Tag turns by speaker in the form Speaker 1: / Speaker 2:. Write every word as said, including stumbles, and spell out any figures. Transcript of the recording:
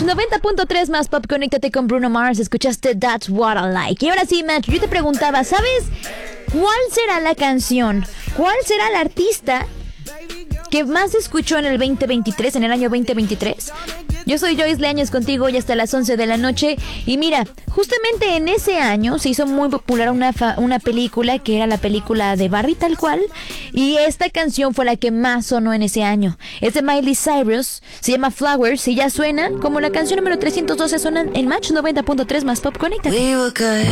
Speaker 1: noventa punto tres más Pop, conéctate con Bruno Mars. Escuchaste That's What I Like. Y ahora sí, Match, yo te preguntaba, ¿sabes cuál será la canción? ¿Cuál será el artista que más se escuchó en el veinte veintitrés, en el año veinte veintitrés? Yo soy Joyce Leaños contigo hoy hasta las once de la noche. Y mira, justamente en ese año se hizo muy popular una, fa- una película que era la película de Barry tal cual. Y esta canción fue la que más sonó en ese año. Es de Miley Cyrus, se llama Flowers y ya suena como la canción número trescientos doce. Suena en Match noventa punto tres más Pop. Conéctate.
Speaker 2: We were good,